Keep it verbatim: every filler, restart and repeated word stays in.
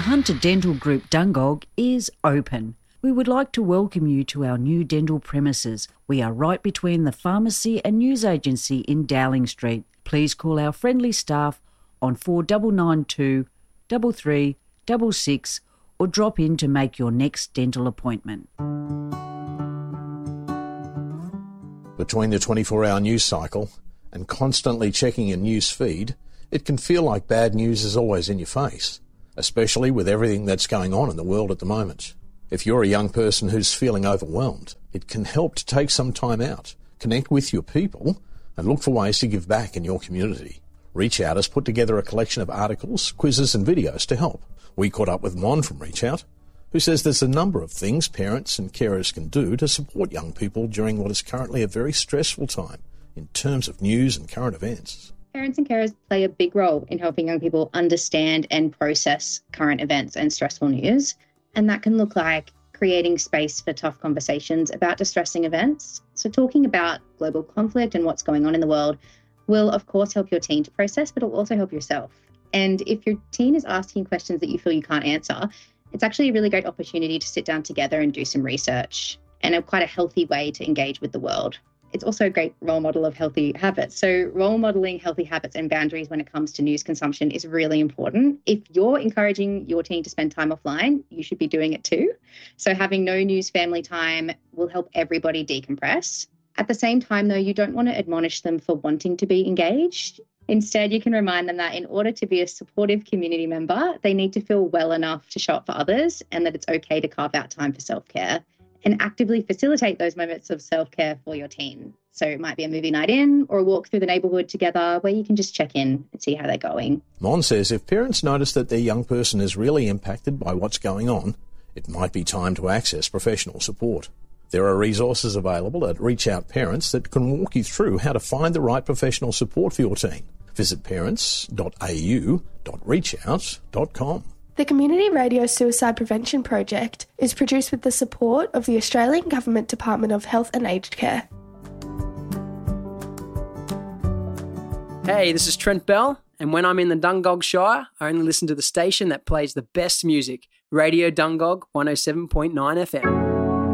Hunter Dental Group Dungog is open. We would like to welcome you to our new dental premises. We are right between the pharmacy and news agency in Dowling Street. Please call our friendly staff on four nine nine two, three three six six or drop in to make your next dental appointment. Between the twenty-four hour news cycle and constantly checking your news feed, it can feel like bad news is always in your face, especially with everything that's going on in the world at the moment. If you're a young person who's feeling overwhelmed, it can help to take some time out, connect with your people, and look for ways to give back in your community. Reach Out has put together a collection of articles, quizzes and videos to help. We caught up with Mon from Reach Out, who says there's a number of things parents and carers can do to support young people during what is currently a very stressful time in terms of news and current events. Parents and carers play a big role in helping young people understand and process current events and stressful news. And that can look like creating space for tough conversations about distressing events. So talking about global conflict and what's going on in the world will, of course, help your teen to process, but it'll also help yourself. And if your teen is asking questions that you feel you can't answer, it's actually a really great opportunity to sit down together and do some research, and a quite a healthy way to engage with the world. It's also a great role model of healthy habits. So role modeling healthy habits and boundaries when it comes to news consumption is really important. If you're encouraging your teen to spend time offline, you should be doing it too. So having no news family time will help everybody decompress. At the same time, though, you don't want to admonish them for wanting to be engaged. Instead, you can remind them that in order to be a supportive community member, they need to feel well enough to show up for others, and that it's okay to carve out time for self-care. And actively facilitate those moments of self-care for your teen. So it might be a movie night in or a walk through the neighbourhood together where you can just check in and see how they're going. Mon says if parents notice that their young person is really impacted by what's going on, it might be time to access professional support. There are resources available at Reach Out Parents that can walk you through how to find the right professional support for your teen. Visit parents dot a u dot reach out dot com. The Community Radio Suicide Prevention Project is produced with the support of the Australian Government Department of Health and Aged Care. Hey, this is Trent Bell, and when I'm in the Dungog Shire, I only listen to the station that plays the best music, Radio Dungog one oh seven point nine F M.